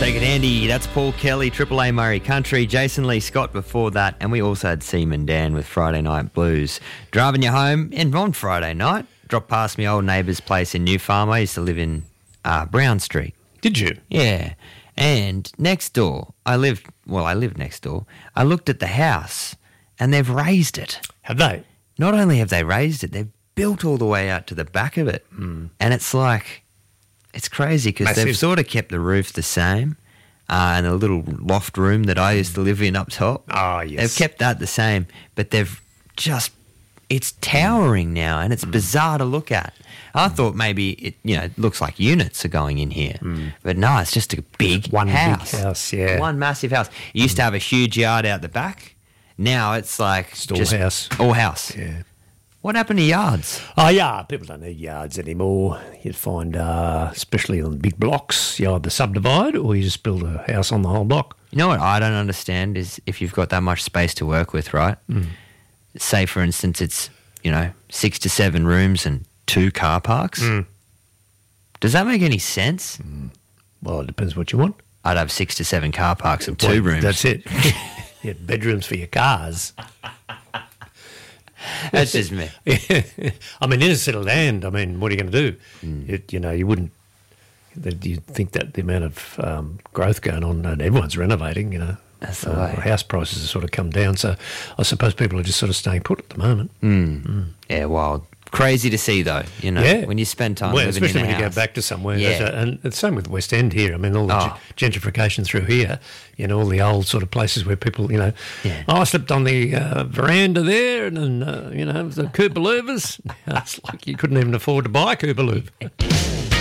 Take it handy. That's Paul Kelly, Triple A Murray Country, Jason Lee Scott before that, and we also had Seaman Dan with Friday Night Blues. Driving you home and on Friday night, dropped past my old neighbour's place in New Farm. I used to live in Brown Street. Did you? Yeah. And next door, I lived next door. I looked at the house and they've raised it. Have they? Not only have they raised it, they've built all the way out to the back of it. And it's like, it's crazy because they've sort of kept the roof the same and a little loft room that I used to live in up top. Oh, yes. They've kept that the same, but they've just, it's towering now and it's bizarre to look at. I thought maybe it looks like units are going in here. But no, it's just a big house. Big house, yeah. One massive house. It used to have a huge yard out the back. Now it's like house. All house. Yeah. What happened to yards? Oh, yeah, people don't need yards anymore. You'd find, especially on big blocks, you either subdivide or you just build a house on the whole block. You know what I don't understand is if you've got that much space to work with, right? Say, for instance, it's, 6 to 7 rooms and 2 car parks. Does that make any sense? Well, it depends what you want. I'd have 6 to 7 car parks and 2 rooms. That's it. You had bedrooms for your cars. That's just me. I mean, in a settled land, what are you going to do? You wouldn't. You'd think that the amount of growth going on, and everyone's renovating, That's the way. House prices have sort of come down, so I suppose people are just sort of staying put at the moment. Yeah, wild. Crazy to see, though, when you spend time living in a especially when house. you go back to somewhere. Yeah. And it's same with West End here. I mean, all the gentrification through here, all the old sort of places where people, I slept on the veranda there and the Cooper Louvers. It's like you couldn't even afford to buy a Cooper Louvre.